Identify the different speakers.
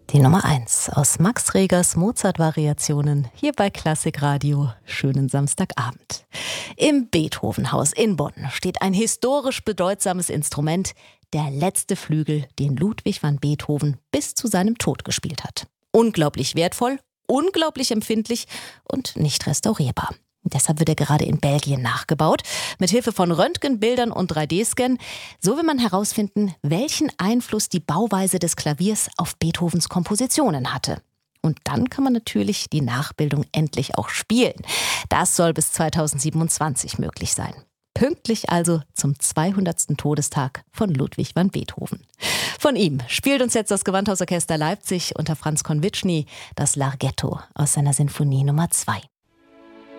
Speaker 1: Die Nummer 1 aus Max Regers Mozart-Variationen hier bei Klassikradio. Schönen Samstagabend. Im Beethovenhaus in Bonn steht ein historisch bedeutsames Instrument, der letzte Flügel, den Ludwig van Beethoven bis zu seinem Tod gespielt hat. Unglaublich wertvoll, unglaublich empfindlich und nicht restaurierbar. Deshalb wird er gerade in Belgien nachgebaut, mit Hilfe von Röntgenbildern und 3D-Scan. So will man herausfinden, welchen Einfluss die Bauweise des Klaviers auf Beethovens Kompositionen hatte. Und dann kann man natürlich die Nachbildung endlich auch spielen. Das soll bis 2027 möglich sein. Pünktlich also zum 200. Todestag von Ludwig van Beethoven. Von ihm spielt uns jetzt das Gewandhausorchester Leipzig unter Franz Konwitschny das Larghetto aus seiner Sinfonie Nummer 2.